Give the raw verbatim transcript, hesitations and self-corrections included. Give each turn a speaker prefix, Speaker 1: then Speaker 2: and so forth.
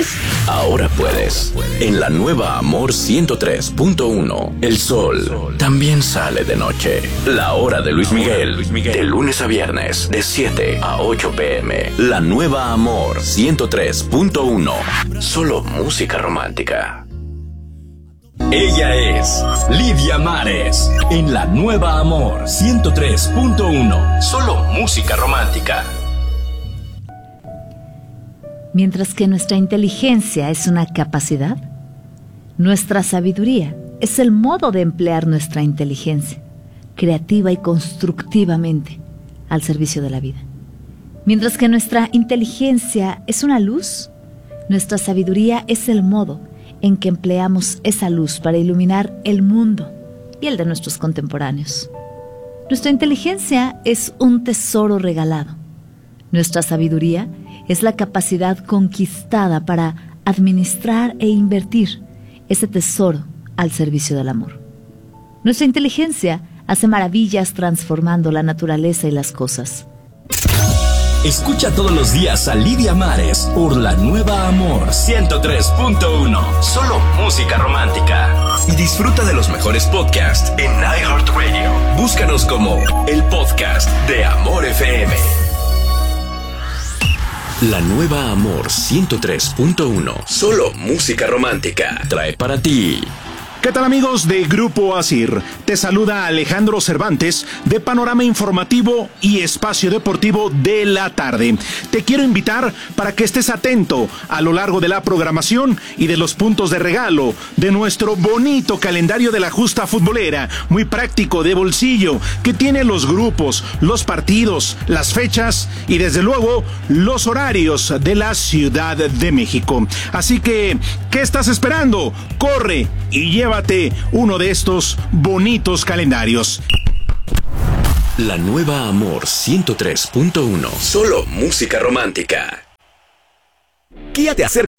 Speaker 1: Ahora puedes. En la nueva Amor ciento tres punto uno, el sol también sale de noche. La hora de Luis Miguel, de lunes a viernes, de siete a ocho pm. La nueva Amor ciento tres punto uno, solo música romántica. Ella es Lidia Mares, en la nueva Amor ciento tres punto uno, solo música romántica.
Speaker 2: Mientras que nuestra inteligencia es una capacidad, nuestra sabiduría es el modo de emplear nuestra inteligencia, creativa y constructivamente, al servicio de la vida. Mientras que nuestra inteligencia es una luz, nuestra sabiduría es el modo en que empleamos esa luz para iluminar el mundo y el de nuestros contemporáneos. Nuestra inteligencia es un tesoro regalado. Nuestra sabiduría es la capacidad conquistada para administrar e invertir ese tesoro al servicio del amor. Nuestra inteligencia hace maravillas transformando la naturaleza y las cosas.
Speaker 1: Escucha todos los días a Lidia Mares por la nueva Amor ciento tres punto uno, solo música romántica. Y disfruta de los mejores podcasts en iHeartRadio. Búscanos como el podcast de Amor F M. La nueva Amor ciento tres punto uno, solo música romántica, trae para ti.
Speaker 3: ¿Qué tal, amigos de Grupo Asir? Te saluda Alejandro Cervantes de Panorama Informativo y Espacio Deportivo de la Tarde. Te quiero invitar para que estés atento a lo largo de la programación y de los puntos de regalo de nuestro bonito calendario de la justa futbolera, muy práctico, de bolsillo, que tiene los grupos, los partidos, las fechas y desde luego los horarios de la Ciudad de México. Así que, ¿qué estás esperando? Corre y llévate uno de estos bonitos calendarios.
Speaker 1: La nueva Amor ciento tres punto uno, solo música romántica. Kia te acerca